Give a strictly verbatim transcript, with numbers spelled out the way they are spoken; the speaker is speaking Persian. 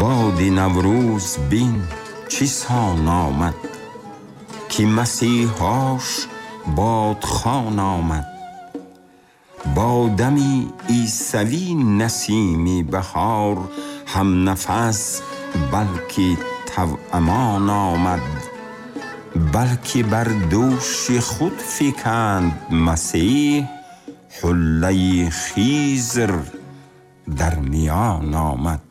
باد نوروز بین چیسان آمد، که مسیحاش بادخوان آمد. با دمی عیسوی نسیمی بهار، هم نفس بلکه توامان آمد. بلکه بر دوش خود فکند مسیح، حله خیزر در میان آمد.